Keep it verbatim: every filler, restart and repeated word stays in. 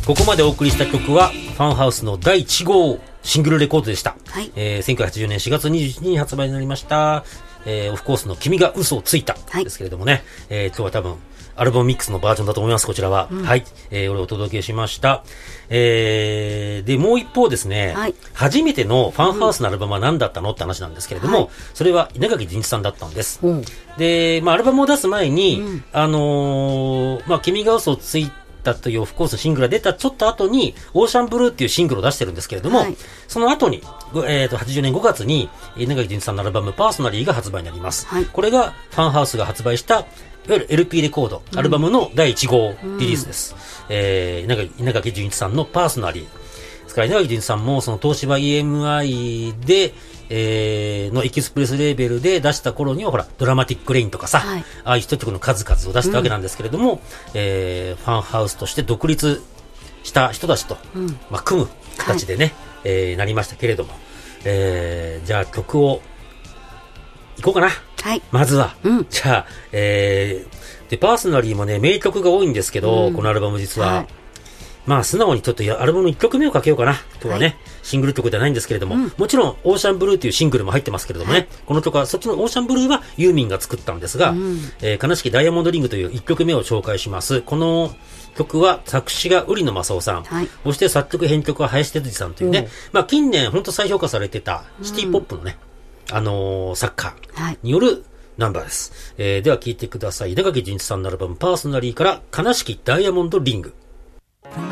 ここまでお送りした曲はファンハウスのだいいち号シングルレコードでした、 はい、 えー、せんきゅうひゃくはちじゅうねんしがつにじゅういちにちに発売になりました、えー、オフコースの君が嘘をついたですけれどもね、はい、えー、今日は多分アルバムミックスのバージョンだと思います。こちらは、うん、はい、えー、俺をお届けしました。えー、でもう一方ですね、はい、初めてのファンハウスのアルバムは何だったのって話なんですけれども、はい、それは稲垣潤一さんだったんです、うん、で、まあ、アルバムを出す前に、うん、あのー、まあ、君が嘘をついたというオフコースシングルが出たちょっと後にオーシャンブルーっていうシングルを出してるんですけれども、はい、その後に、えー、とはちじゅうねんごがつに稲垣潤一さんのアルバムパーソナリーが発売になります、はい、これがファンハウスが発売したいわゆる エルピー レコード、アルバムのだいいち号リリースです。うん、えー、稲垣潤一さんのパーソナリー。ですから稲垣潤一さんもその東芝 イーエムアイ で、えー、のエキスプレスレーベルで出した頃にはほらドラマティックレインとかさ、はい、ああいうヒット曲の数々を出したわけなんですけれども、うん、えー、ファンハウスとして独立した人たちと、うん、まあ、組む形でね、はい、えー、なりましたけれども、えー、じゃあ曲をいこうかな。はい、まずは、うん、じゃあ、えー、で、パーソナリーもね、名曲が多いんですけど、うん、このアルバム実は、はい、まあ、素直にちょっとアルバムのいっきょくめをかけようかな。今日はね、はい、シングル曲ではないんですけれども、うん、もちろん、オーシャンブルーというシングルも入ってますけれどもね、はい、この曲は、そっちのオーシャンブルーはユーミンが作ったんですが、うん、えー、悲しきダイヤモンドリングといういっきょくめを紹介します。この曲は作詞が瓜野正夫さん、はい、そして作曲編曲は林哲司さんというね、うん、まあ、近年、本当再評価されてたシティポップのね、うん、あのー、作家によるナンバーです。えー、では聴いてください。稲垣潤一さんのアルバムパーソナリーから悲しきダイヤモンドリング。